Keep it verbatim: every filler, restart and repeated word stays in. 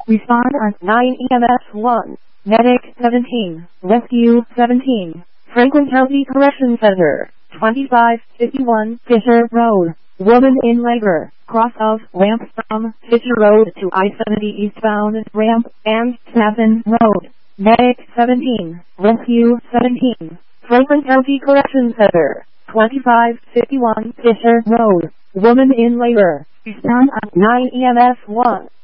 Respond on nine E M S one. Medic seventeen. Rescue seventeen. Franklin County Correction Center. twenty-five fifty-one Fisher Road. Woman in labor. Cross of ramp from Fisher Road to I seventy eastbound ramp and Savin Road. Medic seventeen. Rescue seventeen. Franklin County Correction Center. twenty-five fifty-one Fisher Road. Woman in labor. Respond on nine E M S one.